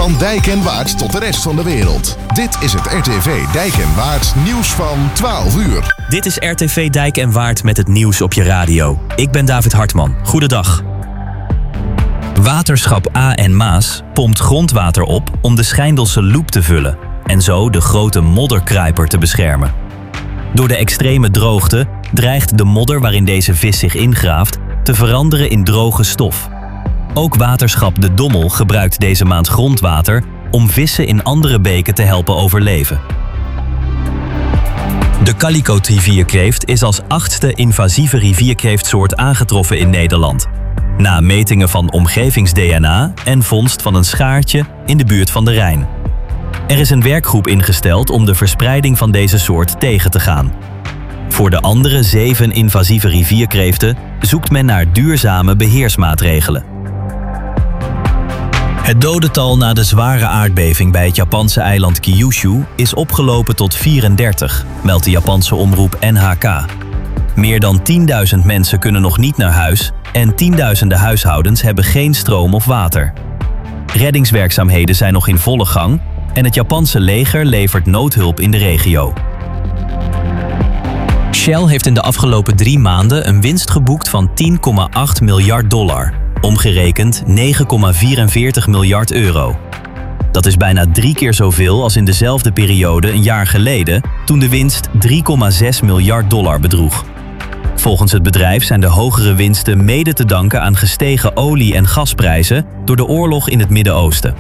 Van Dijk en Waard tot de rest van de wereld. Dit is het RTV Dijk en Waard nieuws van 12 uur. Dit is RTV Dijk en Waard met het nieuws op je radio. Ik ben David Hartman. Goedendag. Waterschap A en Maas pompt grondwater op om de Schijndelse Loop te vullen en zo de grote modderkruiper te beschermen. Door de extreme droogte dreigt de modder waarin deze vis zich ingraaft te veranderen in droge stof. Ook Waterschap De Dommel gebruikt deze maand grondwater om vissen in andere beken te helpen overleven. De calicoot-rivierkreeft is als 8e invasieve rivierkreeftsoort aangetroffen in Nederland. Na metingen van omgevings-DNA en vondst van een schaartje in de buurt van de Rijn. Er is een werkgroep ingesteld om de verspreiding van deze soort tegen te gaan. Voor de andere 7 invasieve rivierkreeften zoekt men naar duurzame beheersmaatregelen. Het dodental na de zware aardbeving bij het Japanse eiland Kyushu is opgelopen tot 34, meldt de Japanse omroep NHK. Meer dan 10.000 mensen kunnen nog niet naar huis en tienduizenden huishoudens hebben geen stroom of water. Reddingswerkzaamheden zijn nog in volle gang en het Japanse leger levert noodhulp in de regio. Shell heeft in de afgelopen 3 maanden een winst geboekt van $10,8 miljard. Omgerekend 9,44 miljard euro. Dat is bijna 3 keer zoveel als in dezelfde periode een jaar geleden, toen de winst $3,6 miljard bedroeg. Volgens het bedrijf zijn de hogere winsten mede te danken aan gestegen olie- en gasprijzen door de oorlog in het Midden-Oosten.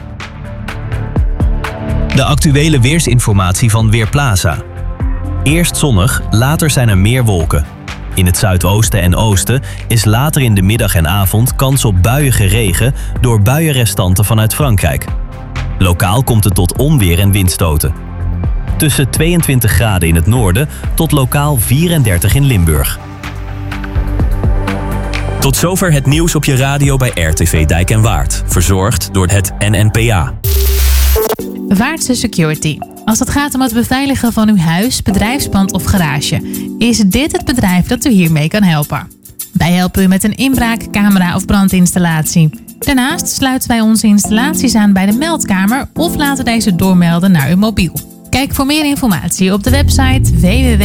De actuele weersinformatie van Weerplaza. Eerst zonnig, later zijn er meer wolken. In het zuidoosten en oosten is later in de middag en avond kans op buiige regen door buienrestanten vanuit Frankrijk. Lokaal komt het tot onweer en windstoten. Tussen 22 graden in het noorden tot lokaal 34 in Limburg. Tot zover het nieuws op je radio bij RTV Dijk en Waard. Verzorgd door het NNPA. Waardse Security. Als het gaat om het beveiligen van uw huis, bedrijfspand of garage, is dit het bedrijf dat u hiermee kan helpen. Wij helpen u met een inbraak, camera of brandinstallatie. Daarnaast sluiten wij onze installaties aan bij de meldkamer of laten deze doormelden naar uw mobiel. Kijk voor meer informatie op de website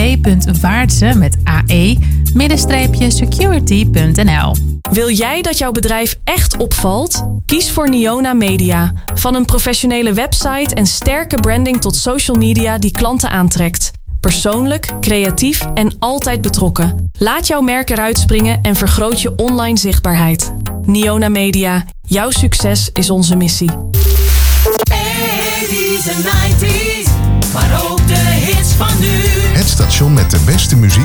www.waardse-security.nl. Wil jij dat jouw bedrijf echt opvalt? Kies voor Niona Media. Van een professionele website en sterke branding tot social media die klanten aantrekt. Persoonlijk, creatief en altijd betrokken. Laat jouw merk eruit springen en vergroot je online zichtbaarheid. Niona Media. Jouw succes is onze missie. 80s en 90s, maar ook de hits van nu. Het station met de beste muziek